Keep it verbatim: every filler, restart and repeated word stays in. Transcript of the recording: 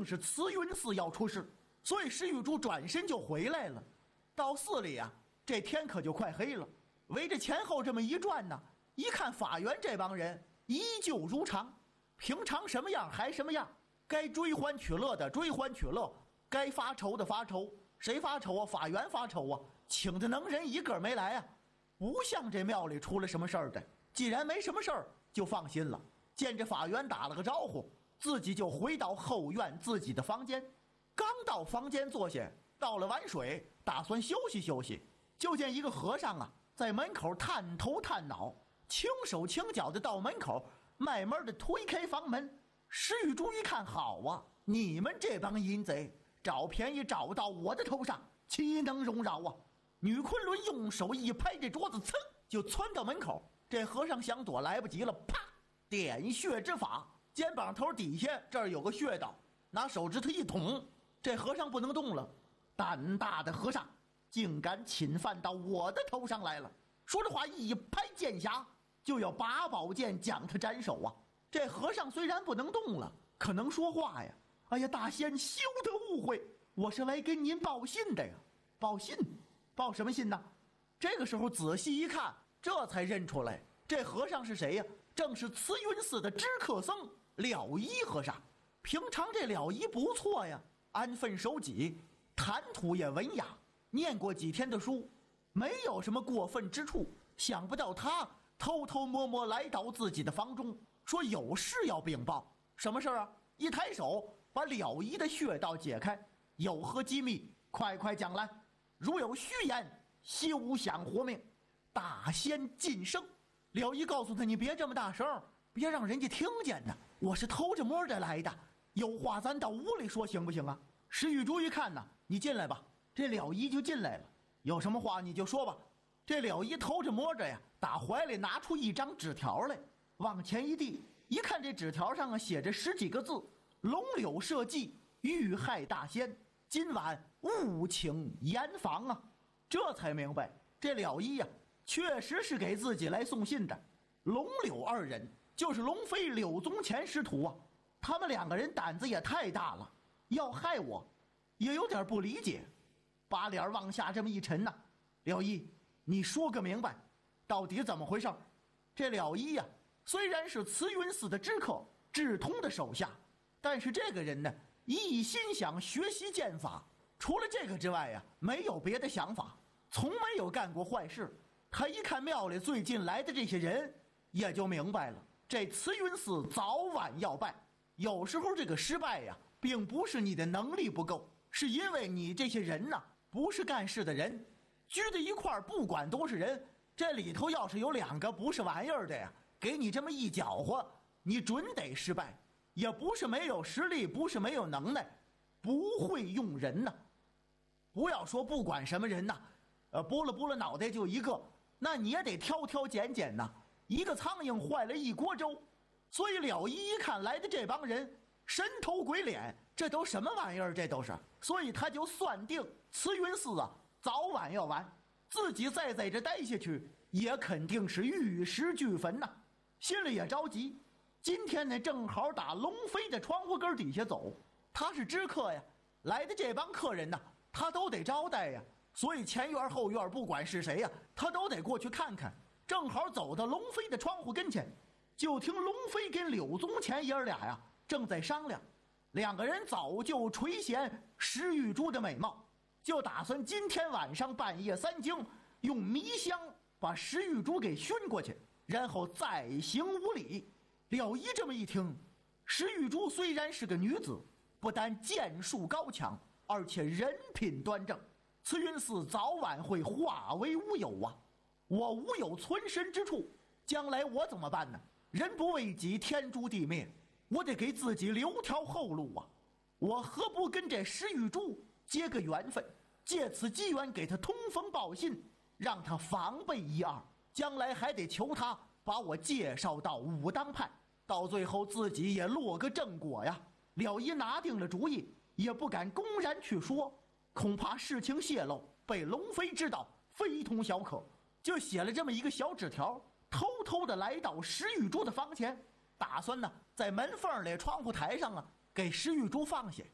定是慈云寺要出事，所以石玉珠转身就回来了。到寺里啊，这天可就快黑了，围着前后这么一转呢，一看法院这帮人依旧如常，平常什么样还什么样，该追欢取乐的追欢取乐，该发愁的发愁。谁发愁啊？法院发愁啊，请的能人一个没来啊，不像这庙里出了什么事儿的。既然没什么事儿，就放心了。见着法院打了个招呼，自己就回到后院自己的房间。刚到房间坐下，倒了碗水，打算休息休息，就见一个和尚啊在门口探头探脑，轻手轻脚的到门口，慢慢的推开房门。石玉珠一看，好啊，你们这帮淫贼，找便宜找到我的头上，岂能容饶啊！女昆仑用手一拍这桌子，噌就窜到门口。这和尚想躲来不及了，啪，点穴之法，肩膀头底下这儿有个穴道，拿手指头一捅，这和尚不能动了。胆大的和尚竟敢侵犯到我的头上来了！说着话，一拍剑匣，就要拔宝剑将他斩首啊！这和尚虽然不能动了，可能说话呀。哎呀，大仙休得误会，我是来跟您报信的呀。报信？报什么信呢？这个时候仔细一看，这才认出来，这和尚是谁呀？正是慈云寺的知客僧了一和尚。平常这了一不错呀，安分守己，谈吐也文雅，念过几天的书，没有什么过分之处。想不到他偷偷摸摸来到自己的房中，说有事要禀报。什么事啊？一抬手把了一的穴道解开，有何机密，快快讲来，如有虚言，休想活命。大仙噤声。了一告诉他，你别这么大声，别让人家听见呢，我是偷着摸着来的，有话咱到屋里说行不行啊？石玉珠一看呢，你进来吧。这了一就进来了，有什么话你就说吧。这了一偷着摸着呀，打怀里拿出一张纸条来，往前一递，一看这纸条上啊写着十几个字：龙柳社稷，遇害大仙，今晚务请严防啊！这才明白，这了一呀、啊，确实是给自己来送信的。龙柳二人就是龙飞柳宗乾师徒啊，他们两个人胆子也太大了，要害我也有点不理解。把脸往下这么一沉呐、啊，了一，你说个明白，到底怎么回事？这了一呀、啊，虽然是慈云寺的知客，智通的手下，但是这个人呢，一心想学习剑法，除了这个之外呀、啊，没有别的想法，从没有干过坏事。他一看庙里最近来的这些人，也就明白了，这慈云寺早晚要败。有时候这个失败呀，并不是你的能力不够，是因为你这些人呐，不是干事的人。聚在一块儿，不管都是人，这里头要是有两个不是玩意儿的呀，给你这么一搅和，你准得失败。也不是没有实力，不是没有能耐，不会用人呐。不要说不管什么人呐，呃，拨了拨了脑袋就一个，那你也得挑挑拣拣呐。一个苍蝇坏了一锅粥。所以了一一看来的这帮人神头鬼脸，这都什么玩意儿？这都是，所以他就算定慈云寺啊早晚要完，自己再在这待下去也肯定是玉石俱焚呐。心里也着急。今天呢正好打龙飞的窗户根底下走，他是知客呀，来的这帮客人呐，他都得招待呀，所以前院后院不管是谁呀，他都得过去看看。正好走到龙飞的窗户跟前，就听龙飞跟柳宗乾爷儿俩呀正在商量。两个人早就垂涎石玉珠的美貌，就打算今天晚上半夜三更用迷香把石玉珠给熏过去，然后再行无礼。了一这么一听，石玉珠虽然是个女子，不但剑术高强，而且人品端正，慈云寺早晚会化为乌有啊！我无有存身之处，将来我怎么办呢？人不为己，天诛地灭，我得给自己留条后路啊！我何不跟这石玉珠结个缘分，借此机缘给他通风报信，让他防备一二，将来还得求他把我介绍到武当派，到最后自己也落个正果呀。了一拿定了主意，也不敢公然去说，恐怕事情泄露被龙飞知道，非同小可，就写了这么一个小纸条，偷偷的来到石玉珠的房前，打算呢在门缝里窗户台上啊给石玉珠放下。